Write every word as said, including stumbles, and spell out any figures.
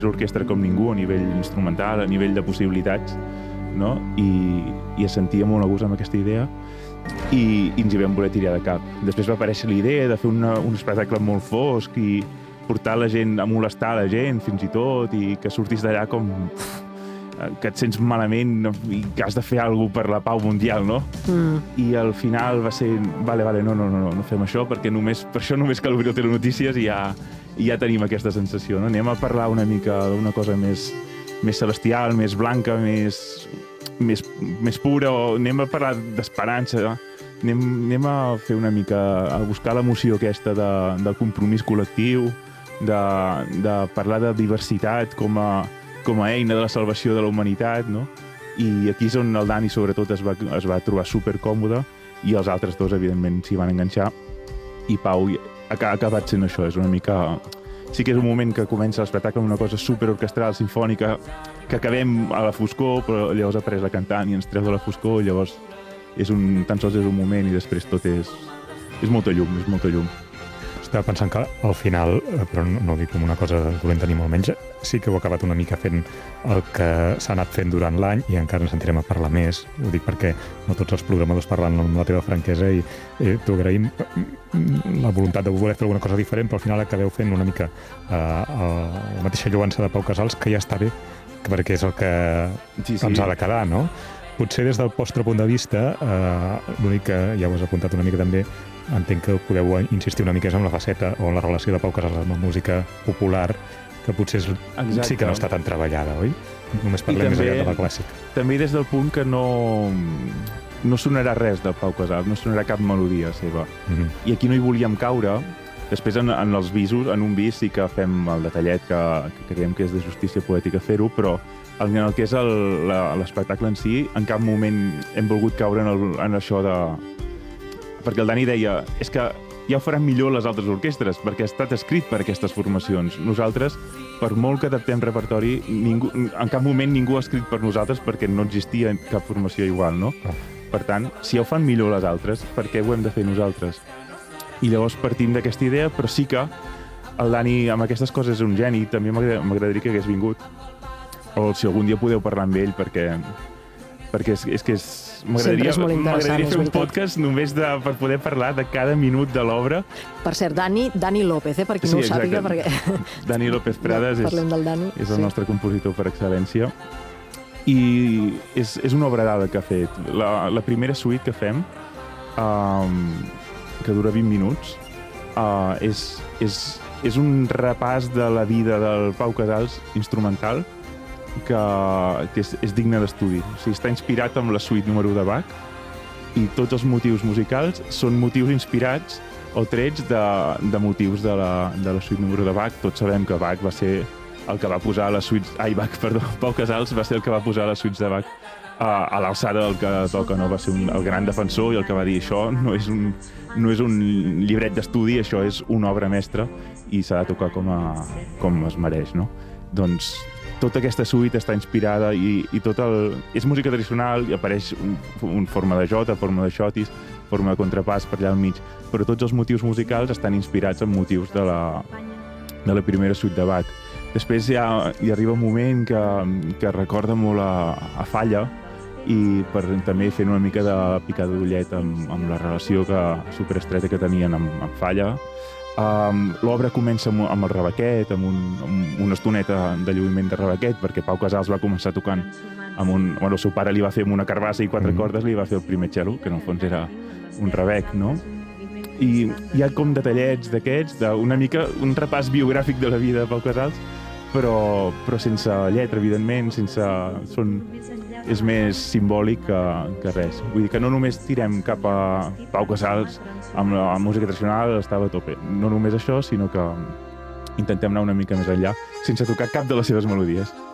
orquestra com ningú a nivell instrumental, a nivell de possibilitats, no? I, i es sentia molt a gust amb aquesta idea i, i ens hi vam voler tirar de cap. Després va aparèixer la idea de fer una, un espectacle molt fosc i portar la gent, a molestar la gent fins i tot, i que sortis d'allà com uf, que et sents malament i que has de fer alguna cosa per la pau mundial, no? Mm. I al final va ser, vale, vale, no, no, no, no fem això, perquè només, per això només cal obrir el Telenotícies i ja, i ja tenim aquesta sensació, no? Anem a parlar una mica d'una cosa més, més celestial, més blanca, més, més, més pura, o anem a parlar d'esperança, anem, anem a fer una mica, a buscar l'emoció aquesta de, del compromís col·lectiu, de, de parlar de diversitat com a, com a eina de la salvació de la humanitat, no? I aquí és on el Dani, sobretot, es va, es va trobar supercòmode, i els altres dos, evidentment, s'hi van enganxar, i Pau ha acabat sent això, és una mica... Sí que és un moment que comença l'espectacle amb una cosa superorquestral, sinfònica, que acabem a la foscor, però llavors apareix la cantant i ens treu de la foscor, llavors és un, tan sols és un moment i després tot és... és molta llum, és molta llum. Estava pensant que al final, però no, no ho dic com una cosa dolenta ni molt menys, sí que ho he acabat una mica fent el que s'ha anat fent durant l'any i encara en sentirem a parlar més. Ho dic perquè no tots els programadors parlen amb la teva franquesa i eh, t'ho agraïm la voluntat de voler fer alguna cosa diferent, però al final acabeu fent una mica eh, la mateixa lloança de Pau Casals, que ja està bé, perquè és el que sí, sí. ens ha de quedar, no? Potser des del vostre punt de vista, eh, l'únic que ja ho has apuntat una mica també, entenc que podeu insistir una mica és en la faceta o en la relació de Pau Casals amb la música popular, que potser és, sí que no està tan treballada, oi? Només parlem també, més aviat de la clàssica. També des del punt que no, no sonarà res de Pau Casals, no sonarà cap melodia seva. Mm-hmm. I aquí no hi volíem caure. Després, en, en els visos, en un vis sí que fem el detallet que, que creiem que és de justícia poètica fer-ho, però en el que és l'espectacle en si, en cap moment hem volgut caure en, el, en això de... Perquè el Dani deia, és que ja ho faran millor les altres orquestres, perquè ha estat escrit per aquestes formacions. Nosaltres, per molt que adaptem repertori, ningú, en cap moment ningú ha escrit per nosaltres perquè no existia cap formació igual, no? Ah. Per tant, si ja ho fan millor les altres, per què ho hem de fer nosaltres? I llavors partim d'aquesta idea, però sí que el Dani amb aquestes coses és un geni, també m'agradaria que hagués vingut, o si algun dia podeu parlar amb ell, perquè, perquè és, és que és... M'agradaria fer un podcast només de, per poder parlar de cada minut de l'obra. Per cert, Dani, Dani López, eh, per qui sí, no ho sàpiga, perquè... Dani López Prades no, és, Dani, és el sí. nostre compositor per excel·lència. I és, és una obra d'ada que ha fet. La, la primera suite que fem, um, que dura vint minuts, uh, és, és, és un repàs de la vida del Pau Casals instrumental, que, que és, és digne d'estudi. O sigui, està inspirat amb la suite número de Bach i tots els motius musicals són motius inspirats o trets de, de motius de la, de la suite número de Bach. Tots sabem que Bach va ser el que va posar les suites... Ai, Bach, perdó, Pau Casals va ser el que va posar les suites de Bach a, a l'alçada del que toca, no? Va ser un, el gran defensor i el que va dir això no és un, no és un llibret d'estudi, això és una obra mestra i s'ha de tocar com, a, com es mereix, no? Doncs tota aquesta suite està inspirada i, i tot el... És música tradicional i apareix un, un forma de jota, forma de xotis, forma de contrapàs per allà al mig, però tots els motius musicals estan inspirats en motius de la, de la primera suite de Bach. Després ja hi arriba un moment que, que recorda molt a, a Falla i per també fent una mica de picada d'ullet amb, amb la relació que, superestreta que tenien amb, amb Falla. Um, L'obra comença amb, amb el rebequet, amb, un, amb una estoneta de lluïment de rebequet, perquè Pau Casals va començar tocant amb un... Bueno, el seu pare li va fer amb una carbassa i quatre mm. cordes, li va fer el primer cello, que en el fons era un rebec, no? I hi ha com detallets d'aquests, d'una mica un repàs biogràfic de la vida de Pau Casals, però, però sense lletra, evidentment, sense... Són... És més simbòlic que, que res. Vull dir que no només tirem cap a Pau Casals amb la música tradicional, estava a tope. No només això, sinó que intentem anar una mica més enllà, sense tocar cap de les seves melodies.